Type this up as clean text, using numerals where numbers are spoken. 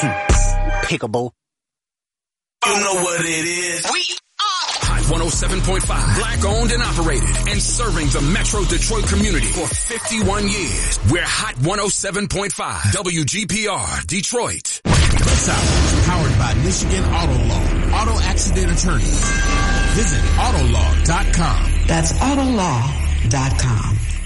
Pickable. You know what it is. We are Hot 107.5, black owned and operated, and serving the Metro Detroit community for 51 years. We're Hot 107.5, WGPR, Detroit. This hour is powered by Michigan Auto Law, auto accident attorneys. Visit Autolaw.com. That's Autolaw.com.